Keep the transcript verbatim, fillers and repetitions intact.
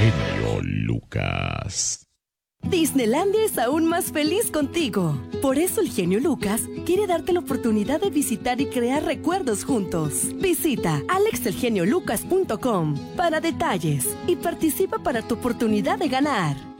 genio Lucas. Disneylandia es aún más feliz contigo. Por eso el genio Lucas quiere darte la oportunidad de visitar y crear recuerdos juntos. Visita alex el genio lucas punto com para detalles y participa para tu oportunidad de ganar.